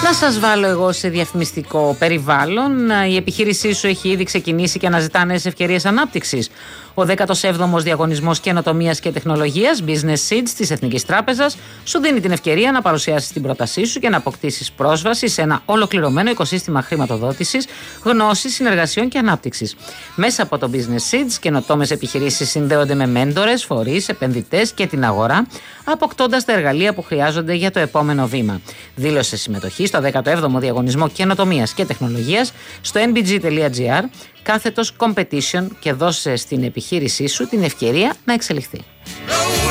Να σας βάλω εγώ σε διαφημιστικό περιβάλλον. Η επιχείρησή σου έχει ήδη ξεκινήσει και αναζητά νέες ευκαιρίες ανάπτυξης. Ο 17ος Διαγωνισμός Καινοτομίας και Τεχνολογίας Business Seeds της Εθνικής Τράπεζας σου δίνει την ευκαιρία να παρουσιάσεις την πρότασή σου και να αποκτήσεις πρόσβαση σε ένα ολοκληρωμένο οικοσύστημα χρηματοδότησης, γνώσης, συνεργασιών και ανάπτυξης. Μέσα από το Business Seeds, καινοτόμες επιχειρήσεις συνδέονται με μέντορες, φορείς, επενδυτές και την αγορά, αποκτώντας τα εργαλεία που χρειάζονται για το επόμενο βήμα. Δήλωσε συμμετοχή στο 17ο Διαγωνισμό Καινοτομίας και Τεχνολογίας στο nbg.gr / competition και δώσε στην επιχείρησή σου την ευκαιρία να εξελιχθεί.